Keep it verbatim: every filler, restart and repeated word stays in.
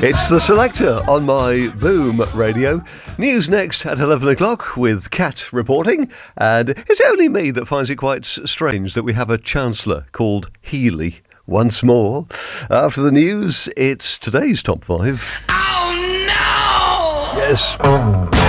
It's the Selector on my Boom Radio. News next at eleven o'clock with Kat reporting. And it's only me that finds it quite strange that we have a Chancellor called Healy once more. After the news, it's today's Top five. Oh no! Yes.